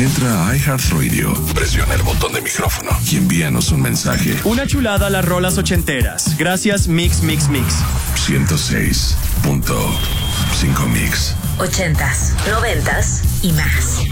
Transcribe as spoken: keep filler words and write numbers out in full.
Entra a iHeartRadio, presiona el botón de micrófono y envíanos un mensaje. Una chulada a las rolas ochenteras. Gracias, Mix, Mix, Mix. ciento seis punto cinco Mix. Ochentas, noventas y más.